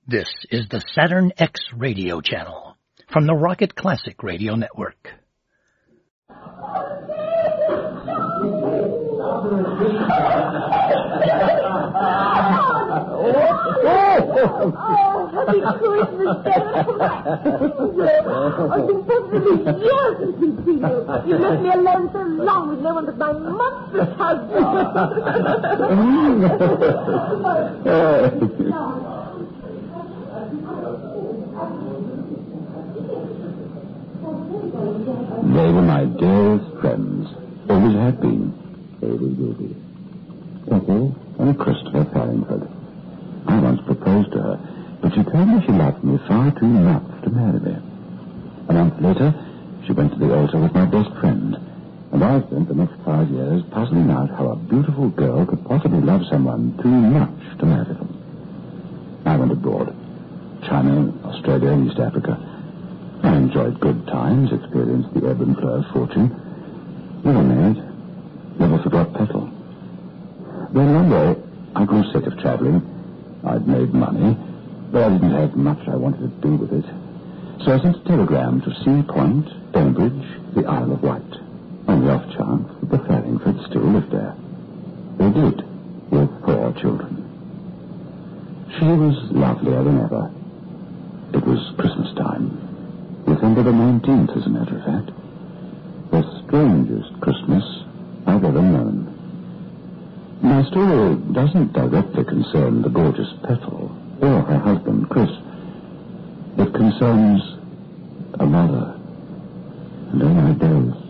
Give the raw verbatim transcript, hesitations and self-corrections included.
This is the Saturn X radio channel from the Rocket Classic Radio Network. Oh, happy Christmas, Dad. I've been perfectly years since I've seen you. You left me alone so long with no one but my monstrous husband. They were my dearest friends. Always have been. Always will be. Ethel and Christopher Farringford. I once proposed to her, but she told me she loved me far too much to marry me. A month later, she went to the altar with my best friend, and I spent the next five years puzzling out how a beautiful girl could possibly love someone too much to marry them. I went abroad. China, Australia, East Africa. I enjoyed good times, experienced the ebb and flow of fortune. Never married. Never forgot Petal. Then one day, I grew sick of traveling. I'd made money, but I didn't have much I wanted to do with it. So I sent a telegram to Sea Point, Bainbridge, the Isle of Wight, on the off chance that the Farringfords still lived there. They did, with four children. She was lovelier than ever. It was Christmas time. December the nineteenth, as a matter of fact. The strangest Christmas I've ever known. My story doesn't directly concern the gorgeous Petal or her husband, Chris. It concerns a mother. And oh my days,